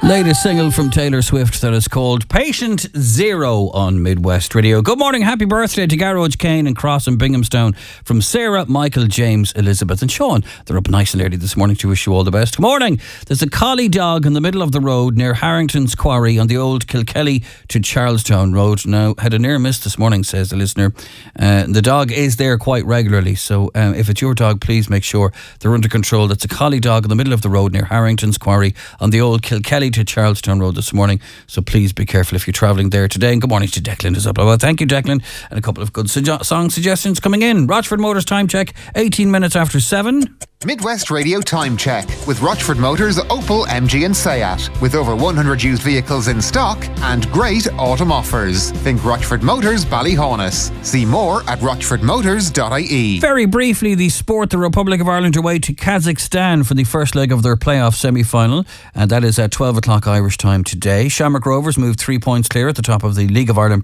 Latest single from Taylor Swift that is called Patient Zero on Midwest Radio. Good morning, happy birthday to Garage Kane and Cross and Binghamstown from Sarah, Michael, James, Elizabeth and Sean. They're up nice and early this morning to wish you all the best. Good morning. There's a collie dog in the middle of the road near Harrington's Quarry on the old Kilkelly to Charlestown Road. Now, had a near miss this morning, says the listener. The dog is there quite regularly, so if it's your dog, please make sure they're under control. That's a collie dog in the middle of the road near Harrington's Quarry on the old Kilkelly to Charlestown Road this morning, so please be careful if you're travelling there today. And good morning to Declan as well. Thank you, Declan. And a couple of good song suggestions coming in. Rochford Motors time check, 18 minutes after 7. Midwest Radio time check with Rochford Motors, Opel, MG and Seat. With over 100 used vehicles in stock and great autumn offers. Think Rochford Motors, Ballyhaunis. See more at rochfordmotors.ie. Very briefly, the Republic of Ireland away to Kazakhstan for the first leg of their playoff semi-final, and that is at 12 o'clock Irish time today. Shamrock Rovers moved 3 points clear at the top of the League of Ireland